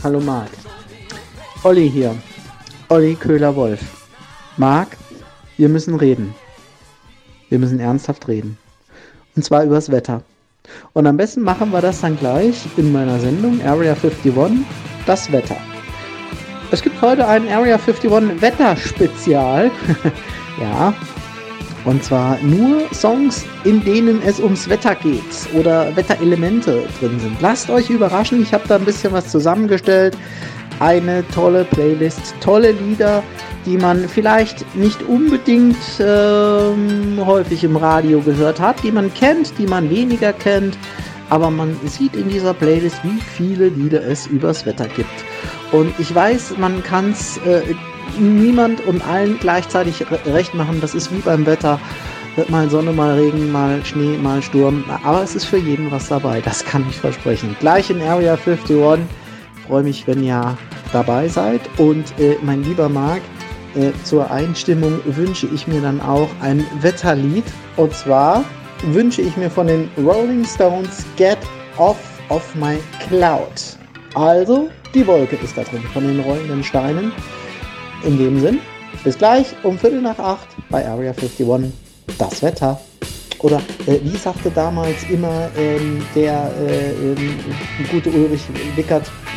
Hallo Marc. Olli hier. Olli Köhler-Wolf. Marc, wir müssen reden. Wir müssen ernsthaft reden. Und zwar übers Wetter. Und am besten machen wir das dann gleich in meiner Sendung Area 51, das Wetter. Es gibt heute ein Area 51 Wetterspezial. Ja. Und zwar nur Songs, in denen es ums Wetter geht oder Wetterelemente drin sind. Lasst euch überraschen, ich habe da ein bisschen was zusammengestellt. Eine tolle Playlist, tolle Lieder, die man vielleicht nicht unbedingt häufig im Radio gehört hat, die man kennt, die man weniger kennt. Aber man sieht in dieser Playlist, wie viele Lieder es übers Wetter gibt. Und ich weiß, man kann es niemand und allen gleichzeitig recht machen. Das ist wie beim Wetter. Mal Sonne, mal Regen, mal Schnee, mal Sturm. Aber es ist für jeden was dabei. Das kann ich versprechen. Gleich in Area 51. Freue mich, wenn ihr dabei seid. Und mein lieber Marc, zur Einstimmung wünsche ich mir dann auch ein Wetterlied. Und zwar wünsche ich mir von den Rolling Stones Get Off of My Cloud. Also, die Wolke ist da drin von den rollenden Steinen. In dem Sinn, bis gleich um 7:45 bei Area 51, das Wetter. Oder wie sagte damals immer der gute Ulrich Wickert,